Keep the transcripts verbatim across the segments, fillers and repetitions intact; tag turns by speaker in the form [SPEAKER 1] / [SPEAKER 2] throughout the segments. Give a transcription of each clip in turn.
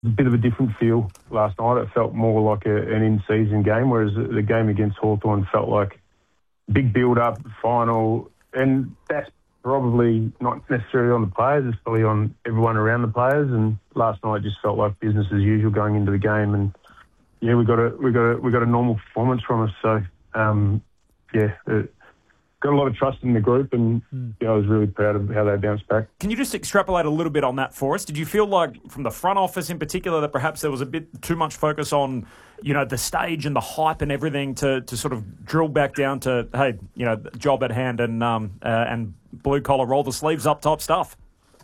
[SPEAKER 1] a bit of a different feel last night. It felt more like a, an in-season game, whereas the, the game against Hawthorn felt like big build-up, final, and that's probably not necessarily on the players, it's probably on everyone around the players. And last night just felt like business as usual going into the game. And yeah, we got a we got a we got a normal performance from us. So um, yeah, it, got a lot of trust in the group, and mm. yeah, I was really proud of how they bounced back.
[SPEAKER 2] Can you just extrapolate a little bit on that for us? Did you feel like, from the front office in particular, that perhaps there was a bit too much focus on, you know, the stage and the hype and everything to, to sort of drill back down to, hey, you know, job at hand and um uh, and blue collar, roll the sleeves up type stuff?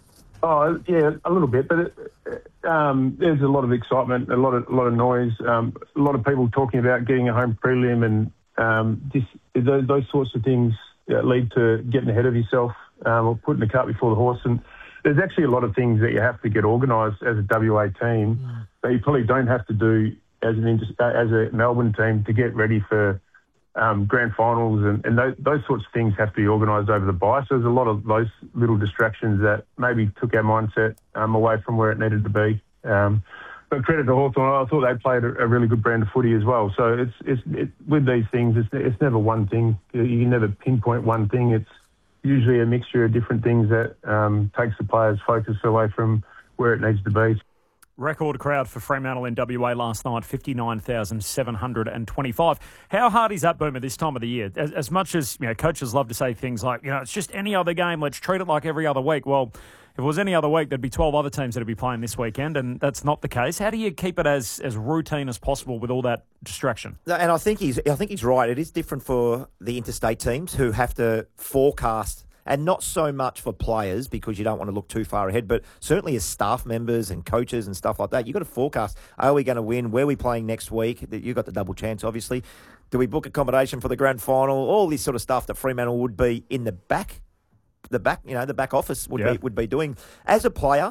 [SPEAKER 1] Oh yeah, a little bit, but it, um, there's a lot of excitement, a lot of a lot of noise, um, a lot of people talking about getting a home prelim, and um, just those, those sorts of things uh, lead to getting ahead of yourself um, or putting the cart before the horse. And there's actually a lot of things that you have to get organised as a W A team mm. that you probably don't have to do as an as a Melbourne team to get ready for um, grand finals, and, and those, those sorts of things have to be organised over the bye. So there's a lot of those little distractions that maybe took our mindset um, away from where it needed to be. Um, but credit to Hawthorn, I thought they played a, a really good brand of footy as well. So it's it's it, with these things, it's it's never one thing. You can never pinpoint one thing. It's usually a mixture of different things that um, takes the players' focus away from where it needs to be.
[SPEAKER 2] Record crowd for Fremantle in W A last night, fifty-nine thousand seven hundred twenty-five. How hard is that, Boomer, this time of the year? As, as much as, you know, coaches love to say things like, you know, it's just any other game, let's treat it like every other week. Well, if it was any other week, there'd be twelve other teams that would be playing this weekend, and that's not the case. How do you keep it as, as routine as possible with all that distraction?
[SPEAKER 3] And I think he's I think he's right. It is different for the interstate teams who have to forecast. And not so much for players, because you don't want to look too far ahead, but certainly as staff members and coaches and stuff like that, you've got to forecast, are we going to win? Where are we playing next week? You've got the double chance, obviously. Do we book accommodation for the grand final? All this sort of stuff that Fremantle would be in the back, the back, you know, the back office would, yeah. be, would be doing. As a player,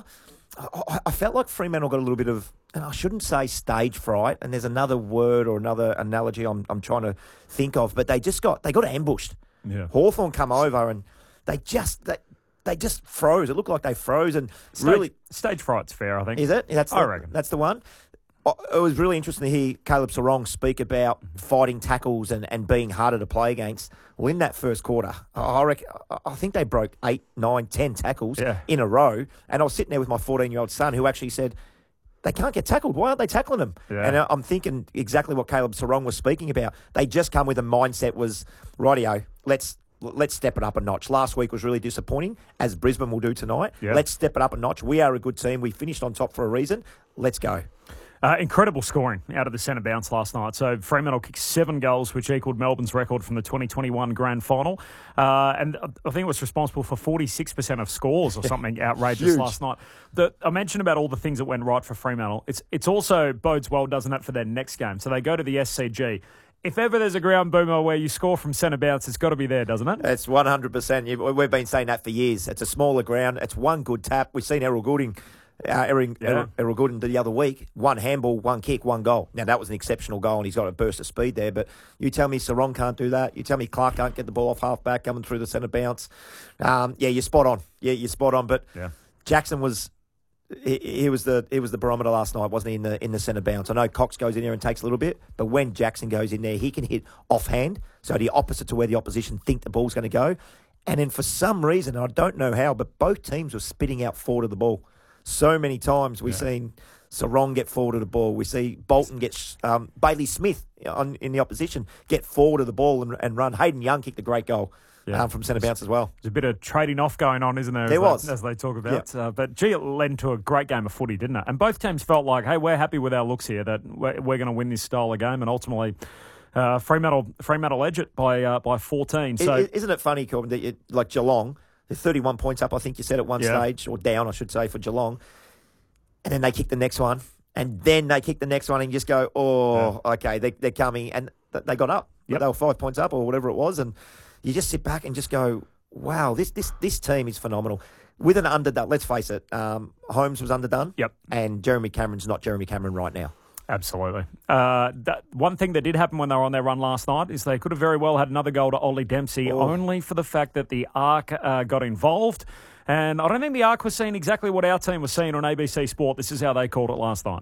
[SPEAKER 3] I, I felt like Fremantle got a little bit of, and I shouldn't say stage fright, and there's another word or another analogy I'm, I'm trying to think of, but they just got, they got ambushed.
[SPEAKER 2] Yeah.
[SPEAKER 3] Hawthorn come over and They just they, they just froze. It looked like they froze, and
[SPEAKER 2] stage,
[SPEAKER 3] really
[SPEAKER 2] stage fright's fair, I think.
[SPEAKER 3] Is it? That's the,
[SPEAKER 2] I reckon
[SPEAKER 3] that's the one. It was really interesting to hear Caleb Sarong speak about fighting tackles and, and being harder to play against. Well, in that first quarter, I reckon, I think they broke eight, nine, ten tackles
[SPEAKER 2] yeah.
[SPEAKER 3] in a row. And I was sitting there with my fourteen-year-old son, who actually said, they can't get tackled. Why aren't they tackling them?
[SPEAKER 2] Yeah.
[SPEAKER 3] And I'm thinking exactly what Caleb Sarong was speaking about. They just come with a mindset was, rightio, let's let's step it up a notch. Last week was really disappointing, as Brisbane will do tonight.
[SPEAKER 2] Yeah.
[SPEAKER 3] Let's step it up a notch. We are a good team. We finished on top for a reason. Let's go.
[SPEAKER 2] Uh, incredible scoring out of the centre bounce last night. So Fremantle kicked seven goals, which equalled Melbourne's record from the twenty twenty-one grand final. Uh, and I think it was responsible for forty-six percent of scores or something outrageous
[SPEAKER 3] Huge.
[SPEAKER 2] last night. The, I mentioned about all the things that went right for Fremantle. It's, it's also bodes well, doesn't it, for their next game. So they go to the S C G. If ever there's a ground, Boomer, where you score from centre bounce, it's got to be there, doesn't it?
[SPEAKER 3] It's one hundred percent. We've been saying that for years. It's a smaller ground. It's one good tap. We've seen Errol Goulding, uh, Errol,
[SPEAKER 2] yeah.
[SPEAKER 3] Errol, Errol Goulding the other week. One handball, one kick, one goal. Now, that was an exceptional goal, and he's got a burst of speed there. But you tell me Sarong can't do that. You tell me Clark can't get the ball off half-back coming through the centre bounce. Um, yeah, you're spot on. Yeah, you're spot on. But
[SPEAKER 2] yeah.
[SPEAKER 3] Jackson was... He, he was the he was the barometer last night, wasn't he? In the in the centre bounce. I know Cox goes in there and takes a little bit, but when Jackson goes in there, he can hit offhand, so the opposite to where the opposition think the ball's going to go. And then for some reason, I don't know how, but both teams were spitting out forward of the ball. So many times we've yeah. seen Sarong get forward of the ball. We see Bolton get um, Bailey Smith on, in the opposition get forward of the ball and, and run. Hayden Young kicked a great goal. Yeah. Um, from centre bounce as well.
[SPEAKER 2] There's a bit of trading off going on, isn't there?
[SPEAKER 3] There
[SPEAKER 2] as
[SPEAKER 3] was.
[SPEAKER 2] They, as they talk about.
[SPEAKER 3] Yeah.
[SPEAKER 2] Uh, but, gee, it led into a great game of footy, didn't it? And both teams felt like, hey, we're happy with our looks here, that we're, we're going to win this style of game. And ultimately, uh, Fremantle, Fremantle edge it by uh, by fourteen. So,
[SPEAKER 3] it, isn't it funny, Corbin, that you, like Geelong, they're thirty-one points up, I think you said at one
[SPEAKER 2] yeah.
[SPEAKER 3] stage, or down, I should say, for Geelong. And then they kick the next one. And then they kick the next one and you just go, oh, yeah. okay, they, they're coming. And th- they got up.
[SPEAKER 2] Yep.
[SPEAKER 3] They were five points up or whatever it was. And you just sit back and just go, wow, this this this team is phenomenal. With an underdone, let's face it, um, Holmes was underdone.
[SPEAKER 2] Yep.
[SPEAKER 3] And Jeremy Cameron's not Jeremy Cameron right now.
[SPEAKER 2] Absolutely. Uh, that, one thing that did happen when they were on their run last night is they could have very well had another goal to Ollie Dempsey, oh. only for the fact that the Arc uh, got involved. And I don't think the Arc was seeing exactly what our team was seeing on A B C Sport. This is how they called it last night.